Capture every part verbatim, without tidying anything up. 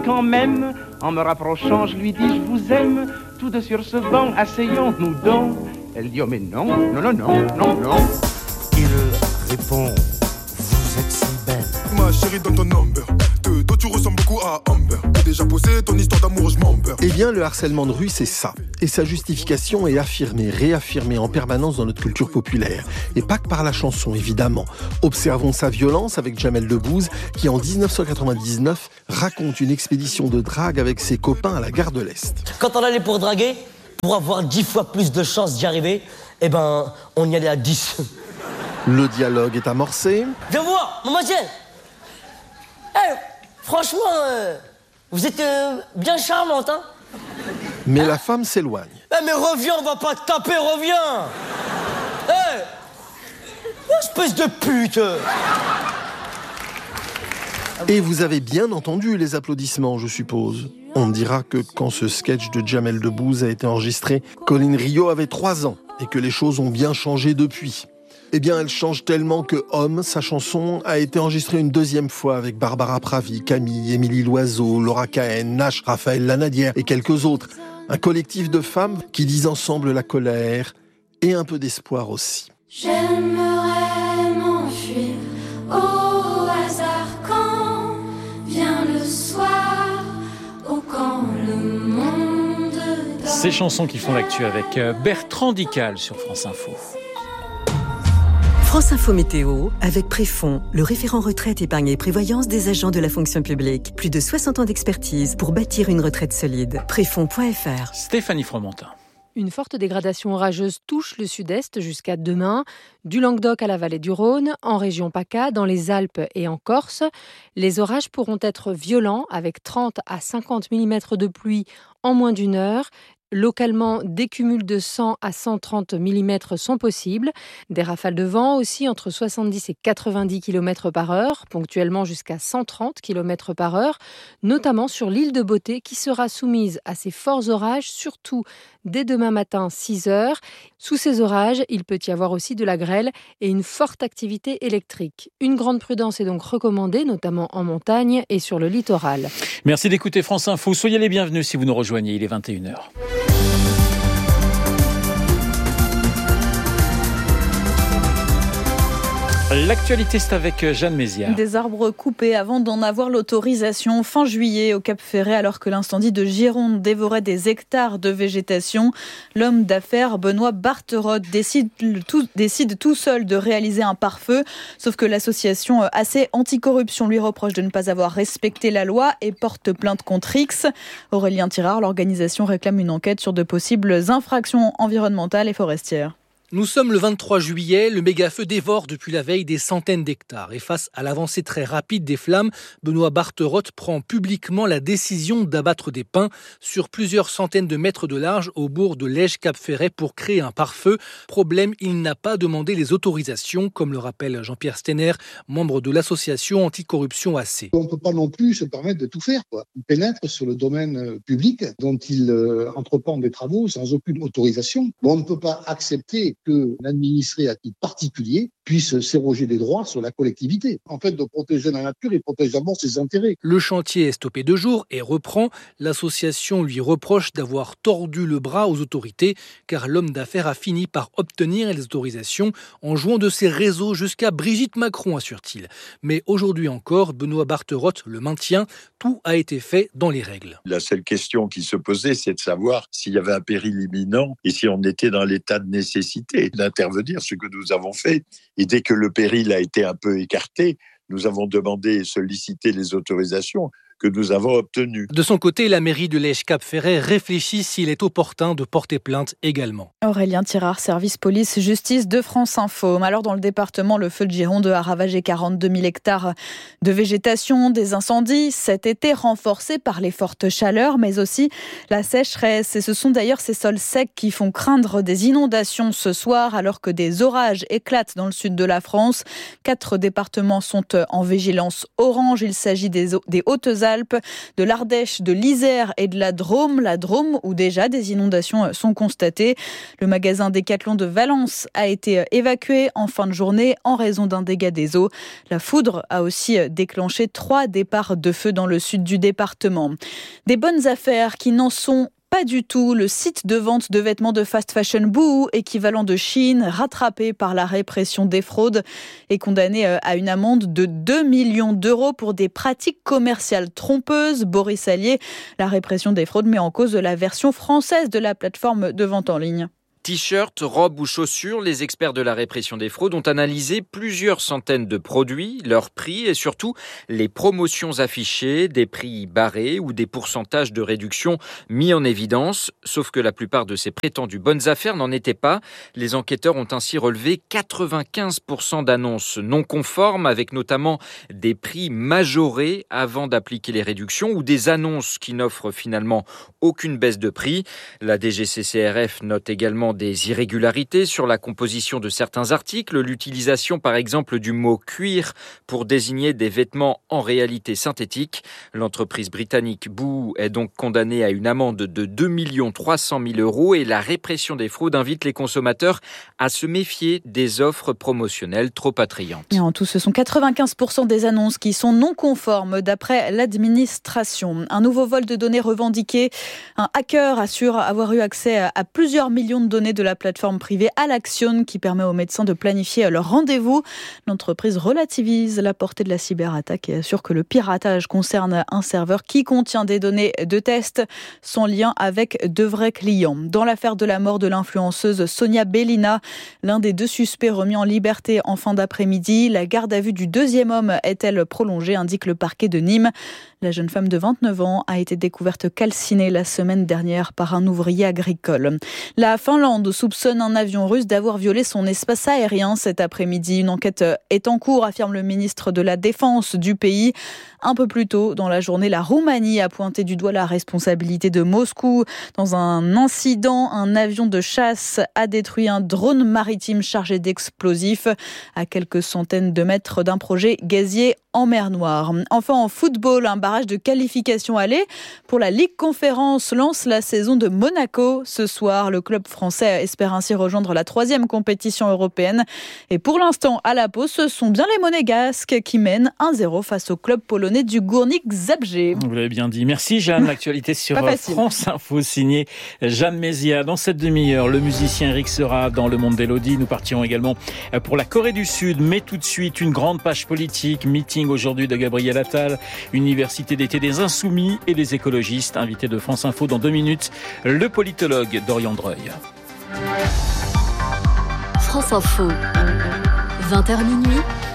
Quand même, en me rapprochant, je lui dis je vous aime. Tout de sur ce banc, asseyons-nous donc. Elle dit oh mais non, non, non, non, non, non. Il répond, vous êtes si belle. Ma chérie donne ton number. De dos tu ressembles beaucoup à Amber. T'as déjà posé ton histoire d'amour, je m'en perds. Eh bien, le harcèlement de rue, c'est ça. Et sa justification est affirmée, réaffirmée en permanence dans notre culture populaire. Et pas que par la chanson, évidemment. Observons sa violence avec Jamel Debbouze, qui en dix-neuf cent quatre-vingt-dix-neuf raconte une expédition de drague avec ses copains à la gare de l'Est. Quand on allait pour draguer, pour avoir dix fois plus de chances d'y arriver, eh ben, on y allait à dix. Le dialogue est amorcé. Viens voir, mademoiselle. Hey, franchement, euh, vous êtes euh, bien charmante, hein. Mais la femme s'éloigne. Eh, mais reviens, on va pas te taper, reviens. Hey, espèce de pute. Et vous avez bien entendu les applaudissements, je suppose. On dira que quand ce sketch de Jamel Debbouze a été enregistré, Colline Rio avait trois ans et que les choses ont bien changé depuis. Eh bien, elle change tellement que Homme, sa chanson, a été enregistrée une deuxième fois avec Barbara Pravi, Camille, Émilie Loiseau, Laura Cahen, Nash, Raphaël Lanadière et quelques autres. Un collectif de femmes qui disent ensemble la colère et un peu d'espoir aussi. J'aimerais m'enfuir au hasard quand vient le soir ou quand le monde dort. Ces chansons qui font l'actu avec Bertrand Dical sur France Info. France Info Météo, avec Préfond, le référent retraite, épargne et prévoyance des agents de la fonction publique. Plus de soixante ans d'expertise pour bâtir une retraite solide. Préfond point F R. Stéphanie Fromentin. Une forte dégradation orageuse touche le sud-est jusqu'à demain, du Languedoc à la vallée du Rhône, en région PACA, dans les Alpes et en Corse. Les orages pourront être violents avec trente à cinquante millimètres de pluie en moins d'une heure. Localement, des cumuls de cent à cent trente millimètres sont possibles. Des rafales de vent aussi entre soixante-dix et quatre-vingt-dix kilomètres par heure, ponctuellement jusqu'à cent trente kilomètres par heure, notamment sur l'île de Beauté qui sera soumise à ces forts orages, surtout dès demain matin six heures. Sous ces orages, il peut y avoir aussi de la grêle et une forte activité électrique. Une grande prudence est donc recommandée, notamment en montagne et sur le littoral. Merci d'écouter France Info. Soyez les bienvenus si vous nous rejoignez. Il est vingt et une heures. L'actualité, c'est avec Jeanne Mézières. Des arbres coupés avant d'en avoir l'autorisation fin juillet au Cap Ferret, alors que l'incendie de Gironde dévorait des hectares de végétation. L'homme d'affaires Benoît Barterotte décide tout, décide tout seul de réaliser un pare-feu. Sauf que l'association A C Anticorruption lui reproche de ne pas avoir respecté la loi et porte plainte contre X. Aurélien Tirard, l'organisation réclame une enquête sur de possibles infractions environnementales et forestières. Nous sommes le vingt-trois juillet, le méga-feu dévore depuis la veille des centaines d'hectares. Et face à l'avancée très rapide des flammes, Benoît Barterotte prend publiquement la décision d'abattre des pins sur plusieurs centaines de mètres de large au bourg de Lège-Cap-Ferret pour créer un pare-feu. Problème, il n'a pas demandé les autorisations, comme le rappelle Jean-Pierre Stenner, membre de l'association Anticorruption A C. On ne peut pas non plus se permettre de tout faire, quoi. Il pénètre sur le domaine public dont il euh, entreprend des travaux sans aucune autorisation. Bon, on ne peut pas accepter que l'administré à titre particulier puisse s'éroger des droits sur la collectivité. En fait, de protéger la nature, il protège d'abord ses intérêts. Le chantier est stoppé deux jours et reprend. L'association lui reproche d'avoir tordu le bras aux autorités, car l'homme d'affaires a fini par obtenir les autorisations en jouant de ses réseaux jusqu'à Brigitte Macron, assure-t-il. Mais aujourd'hui encore, Benoît Barterotte le maintient, tout a été fait dans les règles. La seule question qui se posait, c'est de savoir s'il y avait un péril imminent et si on était dans l'état de nécessité d'intervenir, ce que nous avons fait. Et dès que le péril a été un peu écarté, nous avons demandé et sollicité les autorisations que nous avons obtenues. De son côté, la mairie de Lège-Cap-Ferret réfléchit s'il est opportun de porter plainte également. Aurélien Tirard, service police-justice de France Info. Alors dans le département, le feu de Gironde a ravagé quarante-deux mille hectares de végétation, des incendies cet été renforcés par les fortes chaleurs, mais aussi la sécheresse. Et ce sont d'ailleurs ces sols secs qui font craindre des inondations ce soir, alors que des orages éclatent dans le sud de la France. Quatre départements sont en vigilance orange. Il s'agit des, des Hautes-Alpes, Alpes, de l'Ardèche, de l'Isère et de la Drôme. La Drôme où déjà des inondations sont constatées. Le magasin Décathlon de Valence a été évacué en fin de journée en raison d'un dégât des eaux. La foudre a aussi déclenché trois départs de feu dans le sud du département. Des bonnes affaires qui n'en sont pas du tout. Le site de vente de vêtements de fast fashion Boohoo, équivalent de Shein, rattrapé par la répression des fraudes, est condamné à une amende de deux millions d'euros pour des pratiques commerciales trompeuses. Boris Allier, la répression des fraudes met en cause la version française de la plateforme de vente en ligne. T-shirts, robes ou chaussures, les experts de la répression des fraudes ont analysé plusieurs centaines de produits, leurs prix et surtout les promotions affichées, des prix barrés ou des pourcentages de réduction mis en évidence. Sauf que la plupart de ces prétendues bonnes affaires n'en étaient pas. Les enquêteurs ont ainsi relevé quatre-vingt-quinze pour cent d'annonces non conformes, avec notamment des prix majorés avant d'appliquer les réductions ou des annonces qui n'offrent finalement aucune baisse de prix. La D G C C R F note également des irrégularités sur la composition de certains articles, l'utilisation par exemple du mot cuir pour désigner des vêtements en réalité synthétiques. L'entreprise britannique Boohoo est donc condamnée à une amende de deux millions trois cent mille euros et la répression des fraudes invite les consommateurs à se méfier des offres promotionnelles trop attrayantes. Et en tout, ce sont quatre-vingt-quinze pour cent des annonces qui sont non conformes d'après l'administration. Un nouveau vol de données revendiqué. Un hacker assure avoir eu accès à plusieurs millions de données de la plateforme privée Alaction qui permet aux médecins de planifier leur rendez-vous. L'entreprise relativise la portée de la cyberattaque et assure que le piratage concerne un serveur qui contient des données de test sans lien avec de vrais clients. Dans l'affaire de la mort de l'influenceuse Sonia Bellina, l'un des deux suspects remis en liberté en fin d'après-midi, la garde à vue du deuxième homme est-elle prolongée, indique le parquet de Nîmes. La jeune femme de vingt-neuf ans a été découverte calcinée la semaine dernière par un ouvrier agricole. La Finlande soupçonne un avion russe d'avoir violé son espace aérien cet après-midi. Une enquête est en cours, affirme le ministre de la Défense du pays. Un peu plus tôt dans la journée, la Roumanie a pointé du doigt la responsabilité de Moscou. Dans un incident, un avion de chasse a détruit un drone maritime chargé d'explosifs à quelques centaines de mètres d'un projet gazier en mer Noire. Enfin, en football, un barrage de qualification aller pour la Ligue Conférence lance la saison de Monaco. Ce soir, le club français espère ainsi rejoindre la troisième compétition européenne. Et pour l'instant, à la pause, ce sont bien les Monégasques qui mènent un zéro face au club polonais du Górnik Zabrze. Vous l'avez bien dit. Merci Jeanne. L'actualité sur France Info, signée Jeanne Mézia. Dans cette demi-heure, le musicien Eric sera dans Le Monde d'Élodie. Nous partirons également pour la Corée du Sud. Mais tout de suite, une grande page politique, meeting aujourd'hui de Gabriel Attal, Université d'été des Insoumis et des écologistes. Invité de France Info dans deux minutes, le politologue Dorian Dreuil. France Info, vingt heures minuit,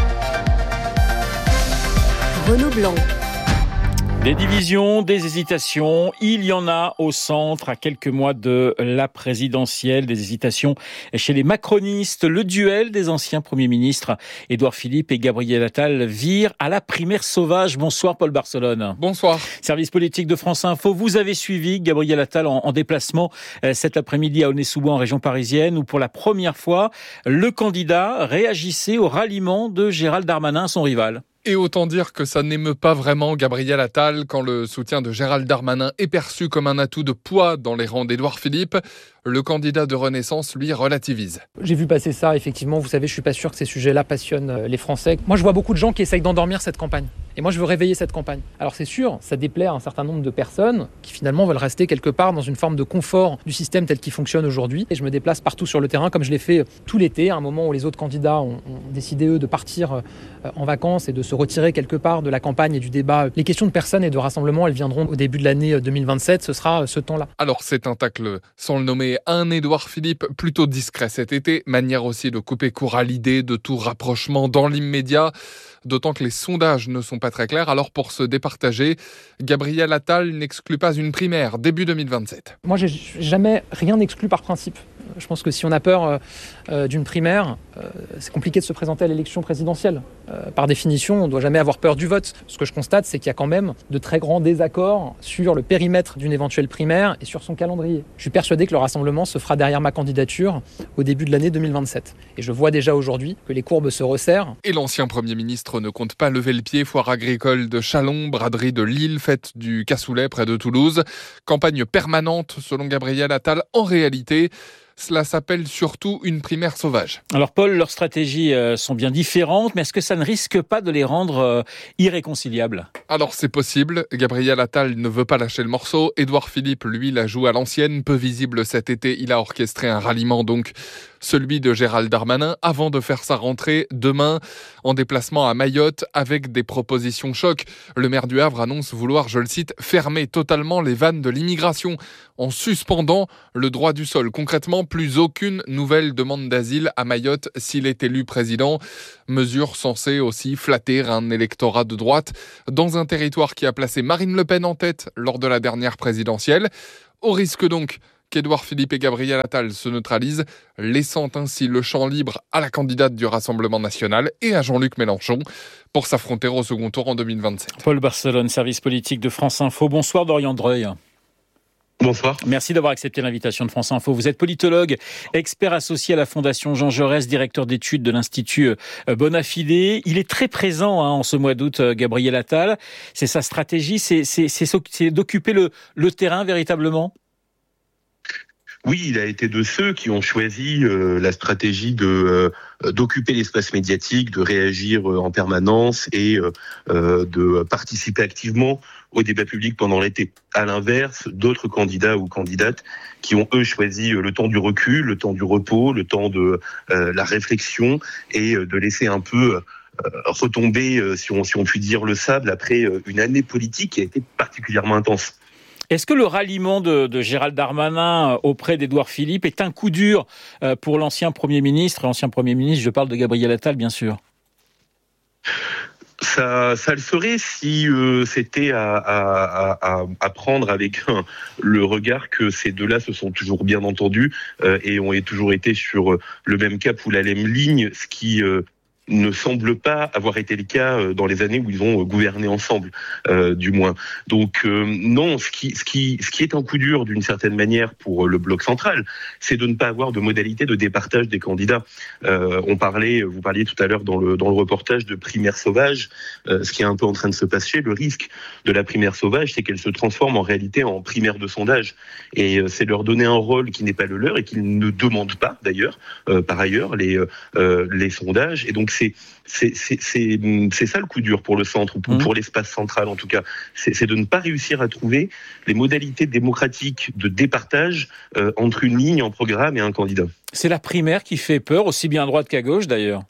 Renaud Blanc. Des divisions, des hésitations, il y en a au centre à quelques mois de la présidentielle, des hésitations chez les macronistes. Le duel des anciens premiers ministres Édouard Philippe et Gabriel Attal vire à la primaire sauvage. Bonsoir Paul Barcelone. Bonsoir. Service politique de France Info, vous avez suivi Gabriel Attal en, en déplacement euh, cet après-midi à Aulnay-sous-Bois en région parisienne où pour la première fois, le candidat réagissait au ralliement de Gérald Darmanin, son rival. Et autant dire que ça n'émeut pas vraiment Gabriel Attal quand le soutien de Gérald Darmanin est perçu comme un atout de poids dans les rangs d'Édouard Philippe. Le candidat de Renaissance, lui, relativise. J'ai vu passer ça, effectivement. Vous savez, je suis pas sûr que ces sujets-là passionnent les Français. Moi, je vois beaucoup de gens qui essayent d'endormir cette campagne. Et moi, je veux réveiller cette campagne. Alors c'est sûr, ça déplaît à un certain nombre de personnes qui finalement veulent rester quelque part dans une forme de confort du système tel qu'il fonctionne aujourd'hui. Et je me déplace partout sur le terrain, comme je l'ai fait tout l'été, à un moment où les autres candidats ont, ont décidé, eux, de partir en vacances et de se retirer quelque part de la campagne et du débat. Les questions de personnes et de rassemblement, elles viendront au début de l'année deux mille vingt-sept. Ce sera ce temps-là. Alors c'est un tacle, sans le nommer, un Édouard Philippe plutôt discret cet été, manière aussi de couper court à l'idée de tout rapprochement dans l'immédiat, d'autant que les sondages ne sont pas très clairs. Alors pour se départager, Gabriel Attal n'exclut pas une primaire début deux mille vingt-sept. Moi, j'ai jamais rien exclu par principe. Je pense que si on a peur euh, d'une primaire, euh, c'est compliqué de se présenter à l'élection présidentielle. Euh, par définition, on ne doit jamais avoir peur du vote. Ce que je constate, c'est qu'il y a quand même de très grands désaccords sur le périmètre d'une éventuelle primaire et sur son calendrier. Je suis persuadé que le rassemblement se fera derrière ma candidature au début de l'année deux mille vingt-sept. Et je vois déjà aujourd'hui que les courbes se resserrent. Et l'ancien Premier ministre ne compte pas lever le pied. Foire agricole de Châlons, braderie de Lille, fête du Cassoulet près de Toulouse. Campagne permanente selon Gabriel Attal. En réalité, cela s'appelle surtout une primaire sauvage. Alors Paul, leurs stratégies euh, sont bien différentes, mais est-ce que ça ne risque pas de les rendre euh, irréconciliables ? Alors c'est possible, Gabriel Attal ne veut pas lâcher le morceau, Édouard Philippe, lui, la joue à l'ancienne, peu visible cet été, il a orchestré un ralliement donc, celui de Gérald Darmanin, avant de faire sa rentrée demain en déplacement à Mayotte avec des propositions choc. Le maire du Havre annonce vouloir, je le cite, fermer totalement les vannes de l'immigration en suspendant le droit du sol. Concrètement, plus aucune nouvelle demande d'asile à Mayotte s'il est élu président. Mesure censée aussi flatter un électorat de droite dans un territoire qui a placé Marine Le Pen en tête lors de la dernière présidentielle. Au risque donc qu'Édouard Philippe et Gabriel Attal se neutralisent, laissant ainsi le champ libre à la candidate du Rassemblement national et à Jean-Luc Mélenchon pour s'affronter au second tour en deux mille vingt-sept. Paul Barcelone, service politique de France Info. Bonsoir Dorian Dreuil. Bonsoir. Merci d'avoir accepté l'invitation de France Info. Vous êtes politologue, expert associé à la Fondation Jean Jaurès, directeur d'études de l'Institut Bonafide. Il est très présent hein, en ce mois d'août, Gabriel Attal. C'est sa stratégie, c'est, c'est, c'est, c'est d'occuper le, le terrain véritablement ? Oui, il a été de ceux qui ont choisi euh, la stratégie de euh, d'occuper l'espace médiatique, de réagir euh, en permanence et euh, de participer activement au débat public pendant l'été. À l'inverse, d'autres candidats ou candidates qui ont eux choisi le temps du recul, le temps du repos, le temps de euh, la réflexion et de laisser un peu euh, retomber, euh, si on si on peut dire, le sable après une année politique qui a été particulièrement intense. Est-ce que le ralliement de, de Gérald Darmanin auprès d'Édouard Philippe est un coup dur pour l'ancien Premier ministre ? L'ancien Premier ministre, je parle de Gabriel Attal, bien sûr. Ça, ça le serait si euh, c'était à, à, à, à prendre avec un, le regard que ces deux-là se sont toujours bien entendus euh, et ont toujours été sur le même cap ou la même ligne, ce qui... Euh, ne semble pas avoir été le cas dans les années où ils ont gouverné ensemble, euh, du moins. Donc euh, non, ce qui, ce qui, ce qui est un coup dur d'une certaine manière pour le bloc central, c'est de ne pas avoir de modalité de départage des candidats. Euh, on parlait, vous parliez tout à l'heure dans le dans le reportage de primaire sauvage, euh, ce qui est un peu en train de se passer. Le risque de la primaire sauvage, c'est qu'elle se transforme en réalité en primaire de sondage, et euh, c'est leur donner un rôle qui n'est pas le leur et qu'ils ne demandent pas d'ailleurs, euh, par ailleurs les euh, les sondages. Et donc C'est, c'est, c'est, c'est, c'est ça le coup dur pour le centre, pour, pour l'espace central en tout cas. C'est, c'est de ne pas réussir à trouver les modalités démocratiques de départage euh, entre une ligne en programme et un candidat. C'est la primaire qui fait peur, aussi bien à droite qu'à gauche d'ailleurs.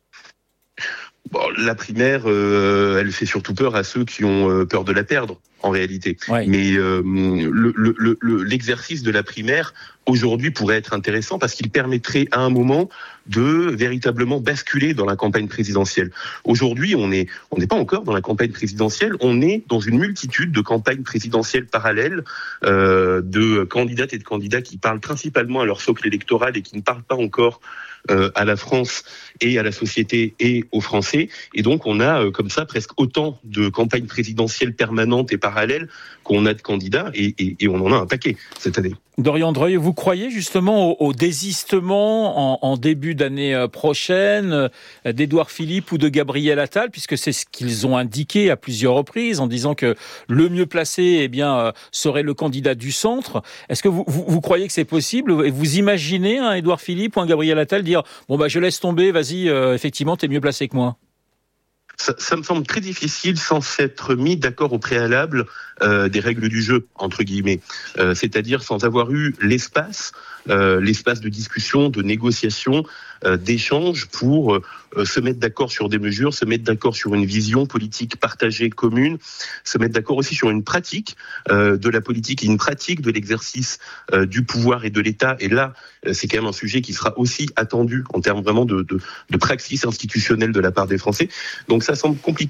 Bon, la primaire, euh, elle fait surtout peur à ceux qui ont euh, peur de la perdre, en réalité. Ouais. Mais euh, le, le, le, l'exercice de la primaire, aujourd'hui, pourrait être intéressant parce qu'il permettrait à un moment de véritablement basculer dans la campagne présidentielle. Aujourd'hui, on est, on n'est pas encore dans la campagne présidentielle, on est dans une multitude de campagnes présidentielles parallèles, euh, de candidates et de candidats qui parlent principalement à leur socle électoral et qui ne parlent pas encore euh, à la France et à la société et aux Français. Et donc, on a euh, comme ça presque autant de campagnes présidentielles permanentes et parallèles qu'on a de candidats, et, et, et on en a un paquet cette année. Dorian Dreuil, vous croyez justement au, au désistement en, en début d'année prochaine d'Édouard Philippe ou de Gabriel Attal, puisque c'est ce qu'ils ont indiqué à plusieurs reprises en disant que le mieux placé eh bien, serait le candidat du centre. Est-ce que vous, vous, vous croyez que c'est possible ? Vous imaginez un Édouard Philippe ou un Gabriel Attal dire « Bon, bah, je laisse tomber, vas-y, euh, effectivement, t'es mieux placé que moi ». Ça, ça me semble très difficile sans s'être mis d'accord au préalable euh, des règles du jeu, entre guillemets. Euh, c'est-à-dire sans avoir eu l'espace, euh, l'espace de discussion, de négociation, euh, d'échange pour euh, se mettre d'accord sur des mesures, se mettre d'accord sur une vision politique partagée, commune, se mettre d'accord aussi sur une pratique euh, de la politique et une pratique de l'exercice euh, du pouvoir et de l'État. Et là, euh, c'est quand même un sujet qui sera aussi attendu en termes vraiment de, de, de praxis institutionnelle de la part des Français. Donc ça semble compliqué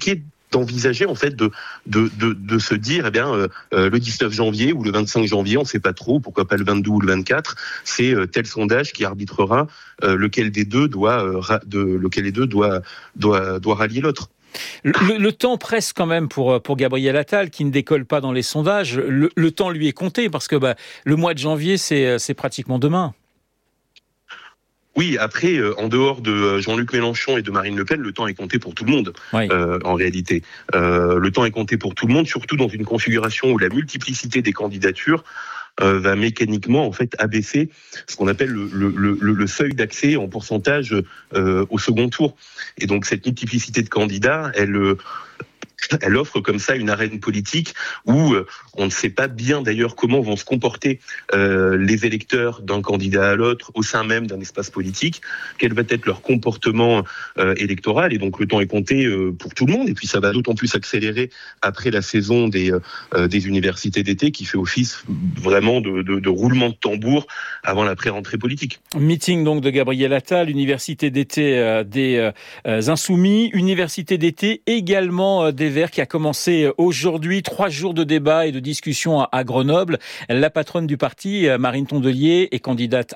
d'envisager en fait de de de, de se dire eh bien euh, euh, le dix-neuf janvier ou le vingt-cinq janvier, on ne sait pas trop, pourquoi pas le vingt-deux ou le vingt-quatre, c'est euh, tel sondage qui arbitrera euh, lequel des deux doit euh, ra- de lequel des deux doit doit doit rallier l'autre. Le, le temps presse quand même pour, pour Gabriel Attal, qui ne décolle pas dans les sondages. Le, le temps lui est compté, parce que bah, le mois de janvier, c'est, c'est pratiquement demain. Oui, après, euh, en dehors de Jean-Luc Mélenchon et de Marine Le Pen, le temps est compté pour tout le monde, oui. euh, en réalité. Euh, le temps est compté pour tout le monde, surtout dans une configuration où la multiplicité des candidatures Euh, va mécaniquement en fait abaisser ce qu'on appelle le, le, le, le seuil d'accès en pourcentage euh, au second tour. Et donc cette multiplicité de candidats, elle elle offre comme ça une arène politique où euh, on ne sait pas bien d'ailleurs comment vont se comporter euh, les électeurs d'un candidat à l'autre au sein même d'un espace politique, quel va être leur comportement euh, électoral, et donc le temps est compté euh, pour tout le monde, et puis ça va d'autant plus accélérer après la saison des, euh, des universités d'été qui fait office vraiment de, de, de roulement de tambour avant la pré-rentrée politique. Meeting donc de Gabriel Attal, université d'été euh, des euh, Insoumis, université d'été également euh, des Verts qui a commencé aujourd'hui, trois jours de débat et de discussion à Grenoble. La patronne du parti, Marine Tondelier, est candidate